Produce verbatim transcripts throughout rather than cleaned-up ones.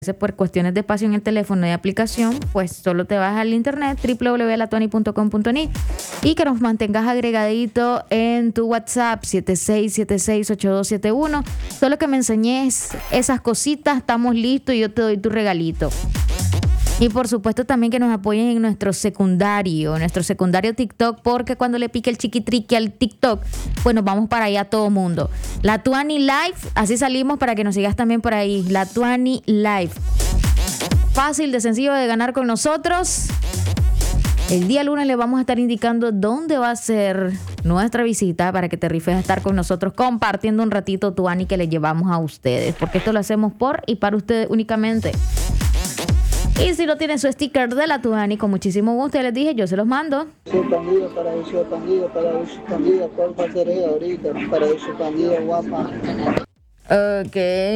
por cuestiones de espacio en el teléfono de aplicación, pues solo te vas al internet doble u doble u doble u punto la tuani punto com punto ni y que nos mantengas agregadito en tu WhatsApp siete seis siete seis ocho dos siete uno. Solo que me enseñes esas cositas, estamos listos y yo te doy tu regalito. Y por supuesto también que nos apoyen en nuestro secundario, nuestro secundario TikTok, porque cuando le pique el chiquitrique al TikTok, pues nos vamos para allá todo mundo. La Tuani Live, así salimos para que nos sigas también por ahí. La Tuani Live. Fácil, de sencillo de ganar con nosotros. El día lunes le vamos a estar indicando dónde va a ser nuestra visita para que te rifes a estar con nosotros compartiendo un ratito Tuani que le llevamos a ustedes, porque esto lo hacemos por y para ustedes únicamente. Y si no tienen su sticker de la Tuani, con muchísimo gusto, ya les dije, yo se los mando. Soy pandilla, para eso pandilla, para eso pandilla, ¿cuál va a ser ella ahorita? Para eso pandilla, guapa. Ok.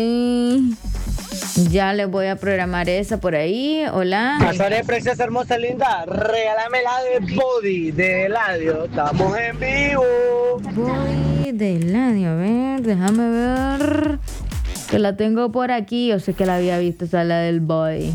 Ya les voy a programar esa por ahí. Hola. Pasaré, preciosa, hermosa, linda. Regálame la de Body de Eladio. Estamos en vivo. Voy de Eladio, a ver, déjame ver. Que la tengo por aquí. Yo sé que la había visto, esa la del Boy.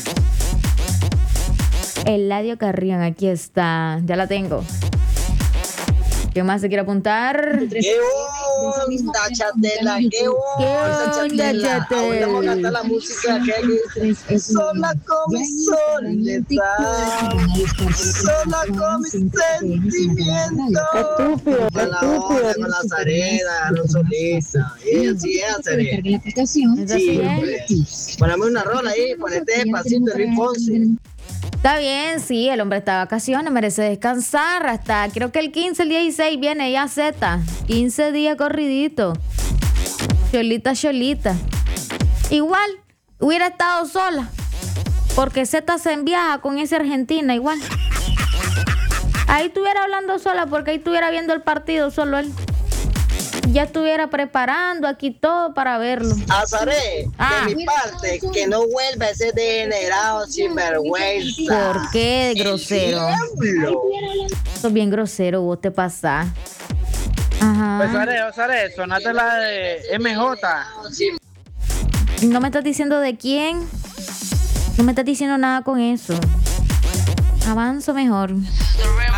Eladio Carrión, aquí está. Ya la tengo. ¿Qué más se quiere apuntar? ¡Qué onda, Chatela! ¡Qué onda, Chatela! Ahora vamos a cantar la música que dice sola con mi soledad, sola con mis sentimientos. Estúpido, Con la onda, con la zareda, no solista. Ella sí es zareda. Sí, hombre. Poname una rola ahí, ponete despacito, Rick Fonse. Está bien, sí, el hombre está de vacaciones, merece descansar hasta, creo que el quince, el dieciséis viene ya Z. quince días corridito. Cholita, cholita. Igual, hubiera estado sola, porque Z se enviaja con esa Argentina igual. Ahí estuviera hablando sola, porque ahí estuviera viendo el partido solo él. Ya estuviera preparando aquí todo para verlo. Azaré, Ah. de mi parte, que no vuelva ese degenerado sinvergüenza. ¿Por qué, El grosero? diablo. Sos bien grosero, vos te pasás. Ajá. Pues Azaré, Azaré, sonate la de M J. No me estás diciendo de quién. No me estás diciendo nada con eso. Avanzo mejor.